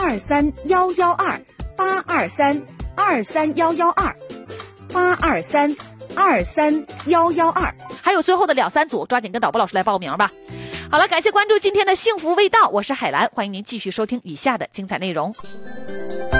823-112，823-112，823-23112， 还有最后的2、3组，抓紧跟导播老师来报名吧。好了，感谢关注今天的幸福味道，我是海兰，欢迎您继续收听以下的精彩内容。